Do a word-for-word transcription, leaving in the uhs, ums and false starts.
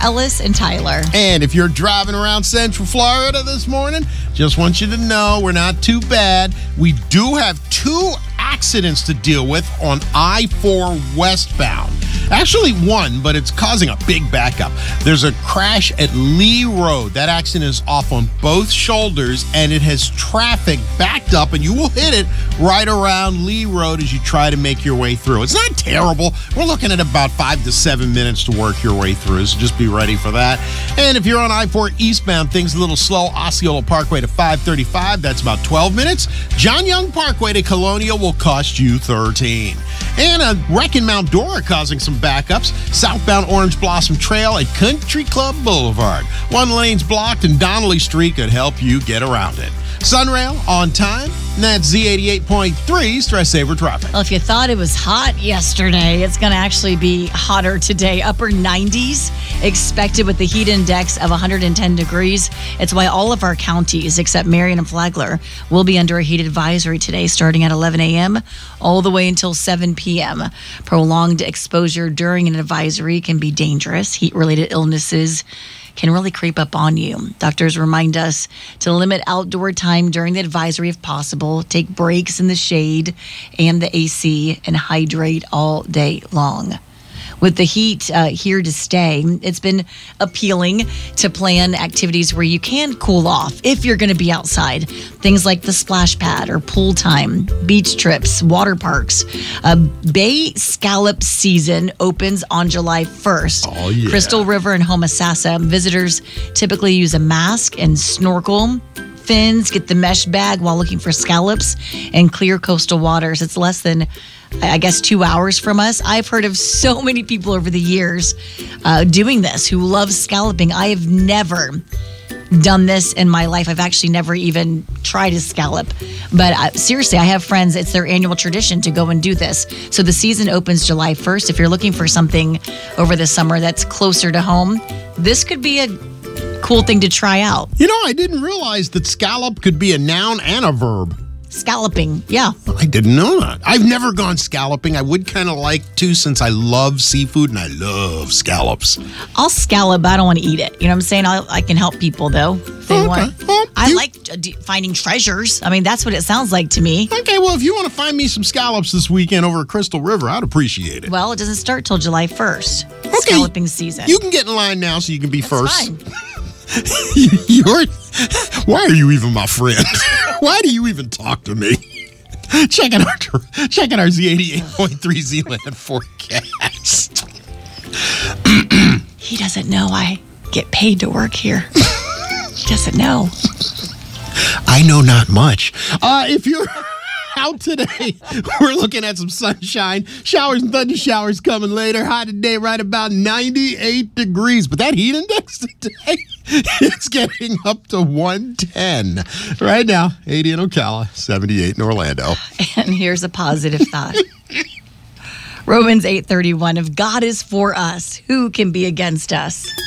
Ellis and Tyler. And if you're driving around Central Florida this morning, just want you to know we're not too bad. We do have two accidents to deal with on I four westbound. Actually one, but it's causing a big backup. There's a crash at Lee Road. That accident is off on both shoulders, and it has traffic backed up, and you will hit it right around Lee Road as you try to make your way through. It's not terrible. We're looking at about five to seven minutes to work your way through, so just be ready for that. And if you're on I four eastbound, things a little slow. Osceola Parkway to five thirty-five, that's about twelve minutes. John Young Parkway to Colonial will cost you thirteen. And a wreck in Mount Dora causing some backups. Southbound Orange Blossom Trail at Country Club Boulevard. One lane's blocked, and Donnelly Street could help you get around it. Sunrail on time. And that's Z eighty-eight point three Stress Saver Traffic. Well, if you thought it was hot yesterday, it's going to actually be hotter today. Upper nineties expected with the heat index of one hundred ten degrees. It's why all of our counties, except Marion and Flagler, will be under a heat advisory today starting at eleven a.m. all the way until seven p.m. Prolonged exposure during an advisory can be dangerous. Heat-related illnesses can really creep up on you. Doctors remind us to limit outdoor time during the advisory if possible, take breaks in the shade and the A C, and hydrate all day long. With the heat uh, here to stay, it's been appealing to plan activities where you can cool off if you're going to be outside. Things like the splash pad or pool time, beach trips, water parks. Uh, Bay scallop season opens on July first. Oh, yeah. Crystal River and Homosassa visitors typically use a mask and snorkel. Fins, get the mesh bag while looking for scallops and clear coastal waters. It's less than, I guess, two hours from us. I've heard of so many people over the years uh, doing this who love scalloping. I have never done this in my life. I've actually never even tried a scallop. But uh, seriously, I have friends, it's their annual tradition to go and do this. So the season opens July first. If you're looking for something over the summer that's closer to home, this could be a cool thing to try out. You know, I didn't realize that scallop could be a noun and a verb. Scalloping, yeah. I didn't know that. I've never gone scalloping. I would kind of like to, since I love seafood and I love scallops. I'll scallop, but I don't want to eat it. You know what I'm saying? I'll, I can help people, though, if they Okay. want. Well, I you- like uh, d- finding treasures. I mean, that's what it sounds like to me. Okay, well, if you want to find me some scallops this weekend over at Crystal River, I'd appreciate it. Well, it doesn't start till July first. Scalloping season. You can get in line now so you can be That's first. fine. You're, why are you even my friend? Why do you even talk to me? Checking our checking our Z eighty-eight point three Z-Land forecast. He doesn't know I get paid to work here. He doesn't know. I know not much. Uh, if you're out today, we're looking at some sunshine. Showers and thunder showers coming later. High today right about ninety-eight degrees. But that heat index today, it's getting up to one ten. Right now, eighty in Ocala, seventy-eight in Orlando. And here's a positive thought. Romans eight thirty-one, if God is for us, who can be against us?